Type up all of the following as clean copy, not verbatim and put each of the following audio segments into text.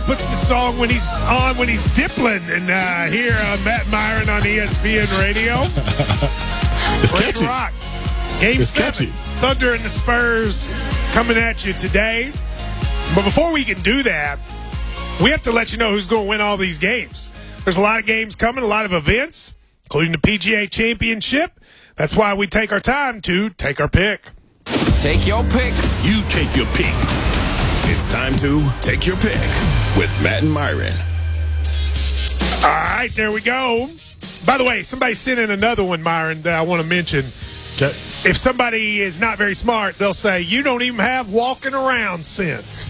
puts the song when he's dippling, and here Matt Myron on ESPN Radio. It's Ready to catchy. rock. Game It's 7. catchy. Thunder and the Spurs coming at you today. But before we can do that, we have to let you know who's going to win all these games. There's a lot of games coming, a lot of events, including the PGA Championship. That's why we take our time to take our pick. Take your pick. You take your pick. It's time to take your pick with Matt and Myron. All right, there we go. By the way, somebody sent in another one, Myron, that I want to mention. Okay. If somebody is not very smart, they'll say, you don't even have walking around sense.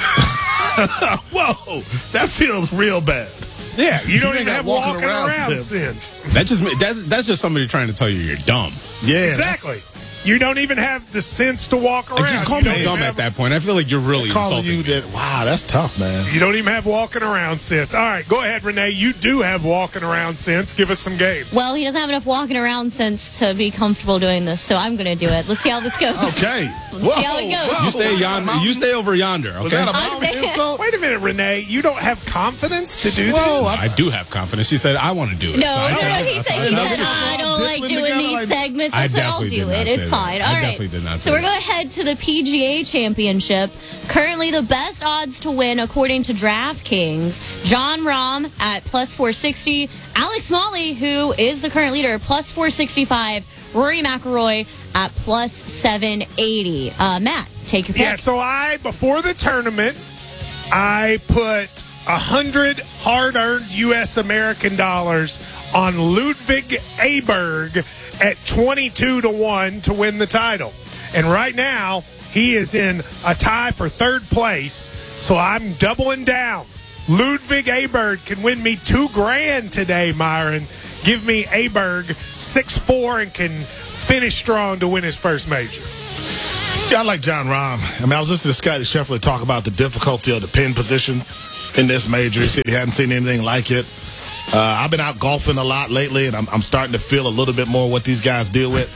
Whoa, that feels real bad. Yeah, you don't ain't even got have walking around sense. sense. That's just somebody trying to tell you you're dumb. Yeah, Exactly. You don't even have the sense to walk around. Like, just call You me don't dumb even at have- that point. I feel like you're really calling insulting you me. that. Wow, that's tough, man. You don't even have walking around sense. All right, go ahead, Renee. You do have walking around sense. Give us some games. Well, he doesn't have enough walking around sense to be comfortable doing this, so I'm going to do it. Let's see how this goes. Okay. Let's see how it goes. You stay yonder. You stay over yonder. Was Okay. that a I'm mountain saying- insult? Wait a minute, Renee. You don't have confidence to do Whoa, this? I do have confidence. She said I want to do it. No, So I no, said, he said, I don't like Dipping doing together these like- segments. I I said, I'll definitely do did not it. say It's that. fine. I All right. definitely did not say So we're that. going to head to the PGA Championship. Currently, the best odds to win, according to DraftKings, John Rahm at plus 460, Alex Smalley, who is the current leader, plus 465, Rory McIlroy at plus 780. Matt, take your pick. Yeah, so before the tournament, I put 100 hard-earned U.S. American dollars on Ludwig Aberg at 22-1 to win the title. And right now, he is in a tie for third place, so I'm doubling down. Ludwig Aberg can win me $2,000 today, Myron. Give me Aberg 6-4 and can finish strong to win his first major. Yeah, I like John Rahm. I mean, I was listening to Scotty Scheffler talk about the difficulty of the pin positions in this major. He said he hadn't seen anything like it. I've been out golfing a lot lately, and I'm starting to feel a little bit more what these guys deal with.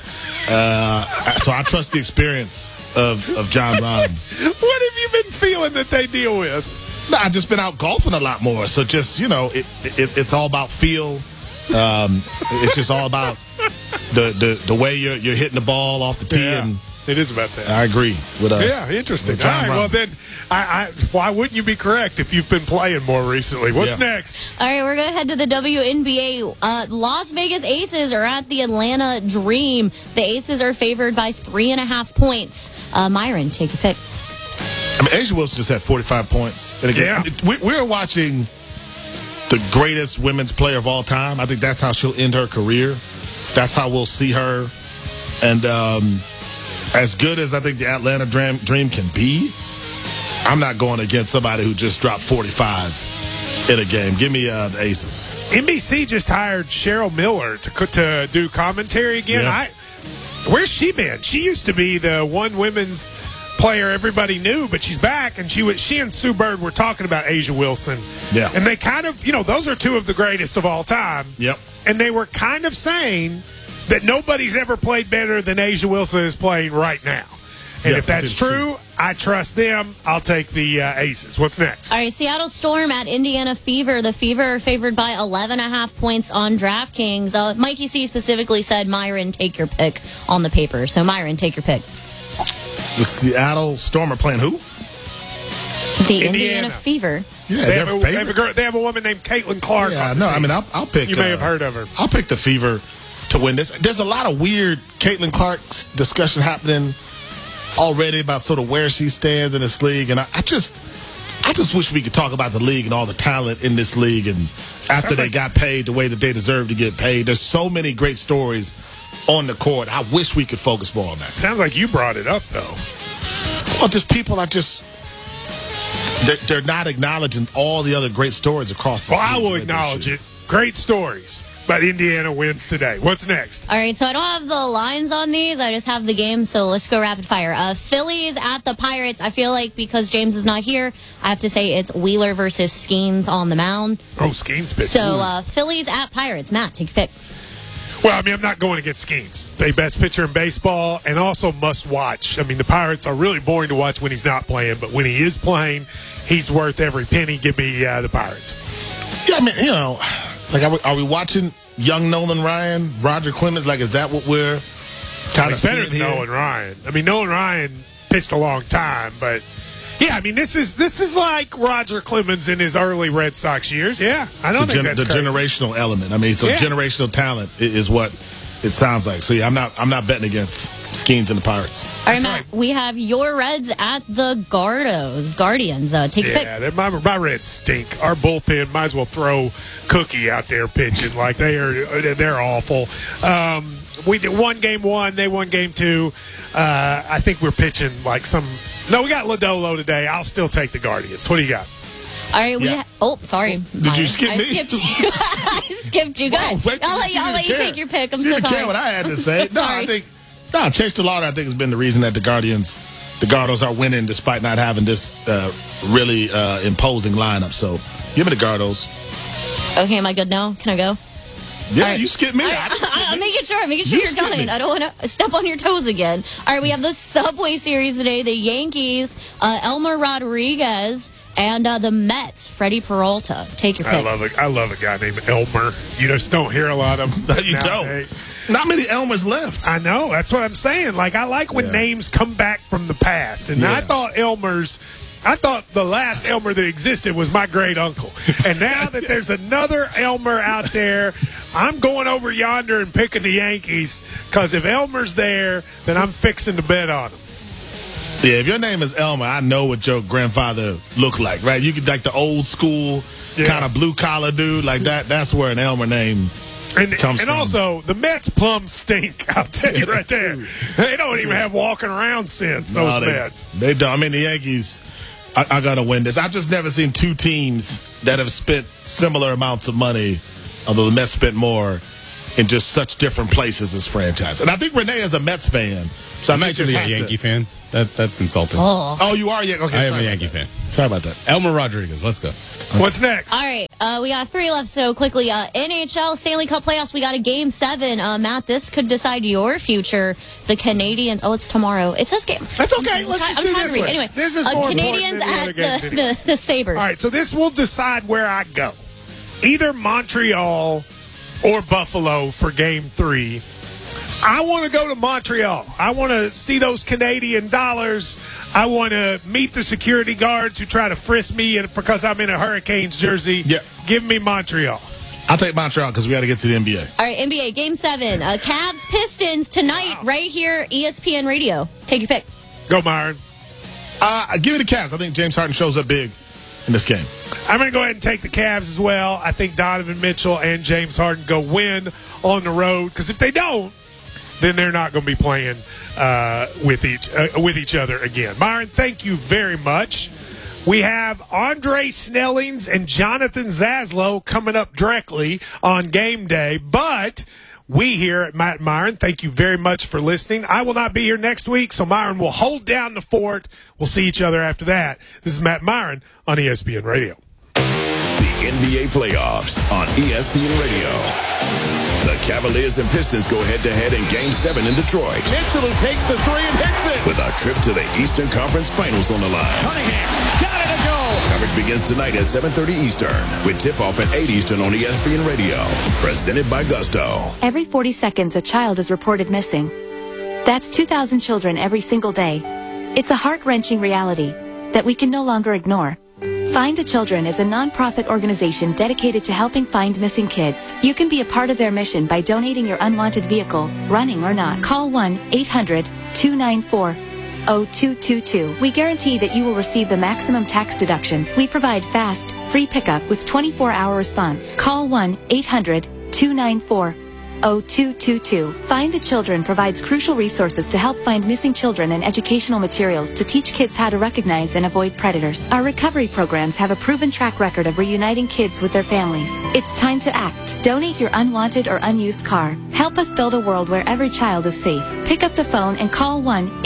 So I trust the experience of John Rahm. What have you been feeling that they deal with? No, I've just been out golfing a lot more. So just, it's all about feel. It's just all about the way you're hitting the ball off the tee. Yeah. And It is about that. I agree with us. Yeah, interesting. With All John right, Rahm. well then, why wouldn't you be correct if you've been playing more recently? What's Yeah. next? All right, we're going to head to the WNBA. Las Vegas Aces are at the Atlanta Dream. The Aces are favored by 3.5 points. Myron, take your pick. I mean, Asia Wilson just had 45 points. And again, we're watching the greatest women's player of all time. I think that's how she'll end her career. That's how we'll see her. And as good as I think the Atlanta Dream can be, I'm not going against somebody who just dropped 45 in a game. Give me the Aces. NBC just hired Cheryl Miller to do commentary again. Yeah. Where's she been? She used to be the one women's player everybody knew, but she's back, and she and Sue Bird were talking about Asia Wilson. Yeah. And they kind of, those are two of the greatest of all time. Yep. And they were kind of saying that nobody's ever played better than Asia Wilson is playing right now. And Yeah, if that's it's true. true, I trust them. I'll take the Aces. What's next? All right, Seattle Storm at Indiana Fever. The Fever are favored by 11.5 points on DraftKings. Mikey C specifically said, Myron, take your pick on the paper. So, Myron, take your pick. The Seattle Storm are playing who? The Indiana. Indiana Fever. Yeah, They they're have, favorite. they have a woman named Caitlin Clark. Yeah, on the no, I team. mean, I'll pick. You may have heard of her. I'll pick the Fever to win this. There's a lot of weird Caitlin Clark's discussion happening already about sort of where she stands in this league, and I just wish we could talk about the league and all the talent in this league. And after they got paid the way that they deserve to get paid, there's so many great stories on the court. I wish we could focus more on that. Sounds like you brought it up, though. Well, just people are just. They're not acknowledging all the other great stories across the Well, I league will that they acknowledge should. it. Great stories. But Indiana wins today. What's next? All right, so I don't have the lines on these. I just have the game, so let's go rapid fire. Phillies at the Pirates. I feel like because James is not here, I have to say it's Wheeler versus Skeens on the mound. Oh, Skeens pitch. So Phillies at Pirates. Matt, take your pick. Well, I mean, I'm not going against Skeens. The best pitcher in baseball and also must watch. I mean, the Pirates are really boring to watch when he's not playing, but when he is playing, he's worth every penny. Give me the Pirates. Yeah, I mean, you know, like, are we watching young Nolan Ryan, Roger Clemens? Like, is that what we're kind of He's better seeing than here? Nolan Ryan. I mean, Nolan Ryan pitched a long time, but yeah, I mean, this is like Roger Clemens in his early Red Sox years. Yeah, I don't think that's the crazy. generational element. I mean, so generational talent is what it sounds like. So yeah, I'm not betting against Skeens and the Pirates. All right, Matt, we have your Reds at the Guardians. Take a pick. Yeah, my Reds stink. Our bullpen might as well throw Cookie out there pitching. Like they're awful. We did one game one, they won game two. I think we're pitching like some. No, we got Lodolo today. I'll still take the Guardians. What do you got? All right, sorry. Did you skip me? I skipped you. I skipped you. Go ahead. I'll let you take your pick. I'm so sorry. Care what I had to say. So sorry. Chase DeLauder, I think, has been the reason that the Gardos are winning despite not having this really imposing lineup. So give me the Gardos. Okay, am I good now? Can I go? Yeah, right. You skipped me. I'm making sure you're done. I don't want to step on your toes again. All right, we have the Subway Series today. The Yankees, Elmer Rodriguez, and the Mets, Freddie Peralta. Take your pick. I love a guy named Elmer. You just don't hear a lot of them. You don't. Not many Elmers left. I know. That's what I'm saying. Like, I like when names come back from the past. And I thought the last Elmer that existed was my great uncle. And now that there's another Elmer out there, I'm going over yonder and picking the Yankees because if Elmer's there, then I'm fixing to bet on him. Yeah, if your name is Elmer, I know what your grandfather looked like, right? You could like the old school kind of blue collar dude like that. That's where an Elmer name comes from. Also, the Mets plum stink. I'll tell you right there. They don't even have walking around sense. Those Mets. They don't. I mean, the Yankees are going to win this. I've just never seen two teams that have spent similar amounts of money, although the Mets spent more, in just such different places as franchise. And I think Renee is a Mets fan. So I'm actually a Yankee fan. That's insulting. Oh, you are? Okay, I am a Yankee fan. Sorry about that. Elmer Rodriguez, let's go. What's next? All right, we got 3 left, so quickly. NHL Stanley Cup playoffs, we got a Game 7. Matt, this could decide your future. The Canadians, it's tomorrow. It says game. That's okay. Let's just do this one. Anyway, this is more Canadians important than at the Sabres. All right, so this will decide where I go. Either Montreal or Buffalo for Game 3. I want to go to Montreal. I want to see those Canadian dollars. I want to meet the security guards who try to frisk me because I'm in a Hurricanes jersey. Yeah. Give me Montreal. I'll take Montreal because we got to get to the NBA. All right, NBA, Game 7. Cavs, Pistons tonight, right here, ESPN Radio. Take your pick. Go, Myron. Give me the Cavs. I think James Harden shows up big in this game. I'm going to go ahead and take the Cavs as well. I think Donovan Mitchell and James Harden go win on the road because if they don't, then they're not going to be playing with each other again. Myron, thank you very much. We have Andre Snellings and Jonathan Zaslow coming up directly on game day. But we here at Matt and Myron, thank you very much for listening. I will not be here next week, so Myron will hold down the fort. We'll see each other after that. This is Matt and Myron on ESPN Radio. The NBA playoffs on ESPN Radio. The Cavaliers and Pistons go head-to-head in Game 7 in Detroit. Mitchell who takes the 3 and hits it. With a trip to the Eastern Conference Finals on the line. Cunningham got it to go. Coverage begins tonight at 7:30 Eastern with tip-off at 8 Eastern on ESPN Radio. Presented by Gusto. Every 40 seconds, a child is reported missing. That's 2,000 children every single day. It's a heart-wrenching reality that we can no longer ignore. Find the Children is a non-profit organization dedicated to helping find missing kids. You can be a part of their mission by donating your unwanted vehicle, running or not. Call 1-800-294-0222. We guarantee that you will receive the maximum tax deduction. We provide fast, free pickup with 24-hour response. Call 1-800-294-0222. Find the Children provides crucial resources to help find missing children and educational materials to teach kids how to recognize and avoid predators. Our recovery programs have a proven track record of reuniting kids with their families. It's time to act. Donate your unwanted or unused car. Help us build a world where every child is safe. Pick up the phone and call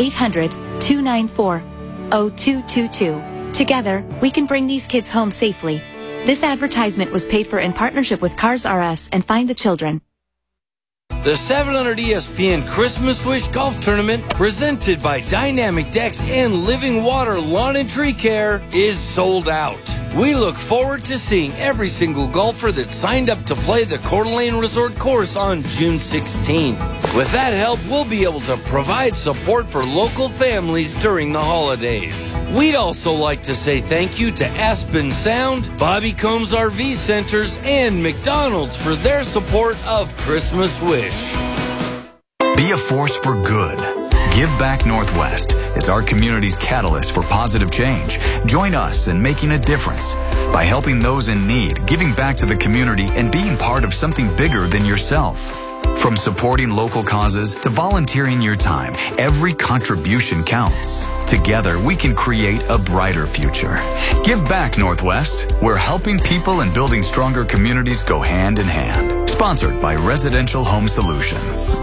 1-800-294-0222. Together, we can bring these kids home safely. This advertisement was paid for in partnership with Cars R Us and Find the Children. The 700 ESPN Christmas Wish Golf Tournament, presented by Dynamic Decks and Living Water Lawn and Tree Care, is sold out. We look forward to seeing every single golfer that signed up to play the Coeur d'Alene Resort course on June 16th. With that help, we'll be able to provide support for local families during the holidays. We'd also like to say thank you to Aspen Sound, Bobby Combs RV Centers, and McDonald's for their support of Christmas Wish. Be a force for good. Give Back Northwest is our community's catalyst for positive change. Join us in making a difference by helping those in need, giving back to the community, and being part of something bigger than yourself. From supporting local causes to volunteering your time, every contribution counts. Together, we can create a brighter future. Give Back Northwest, where helping people and building stronger communities go hand in hand. Sponsored by Residential Home Solutions.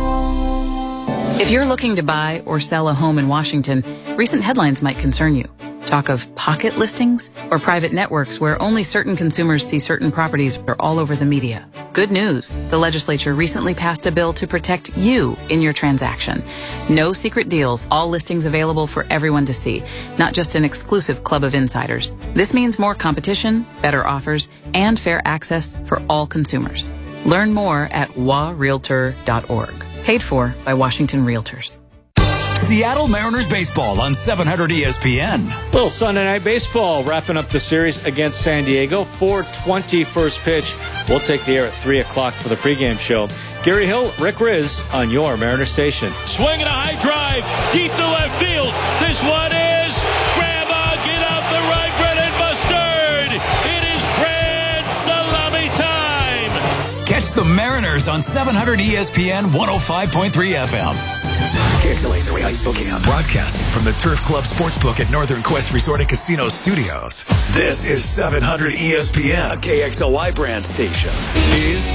If you're looking to buy or sell a home in Washington, recent headlines might concern you. Talk of pocket listings or private networks where only certain consumers see certain properties are all over the media. Good news. The legislature recently passed a bill to protect you in your transaction. No secret deals, all listings available for everyone to see, not just an exclusive club of insiders. This means more competition, better offers, and fair access for all consumers. Learn more at warealtor.org. Paid for by Washington Realtors. Seattle Mariners baseball on 700 ESPN. Little Sunday night baseball wrapping up the series against San Diego. 4:20 first pitch. We'll take the air at 3 o'clock for the pregame show. Gary Hill, Rick Riz on your Mariner station. Swinging a high drive deep to left field. This one is Grandma, get out the right bread and mustard. It is grand salami time. Catch the Mariners on 700 ESPN 105.3 FM. KXLA's Early Heights, Spokane. Broadcasting from the Turf Club Sportsbook at Northern Quest Resort and Casino Studios. This is 700 ESPN, a KXLY brand station. Is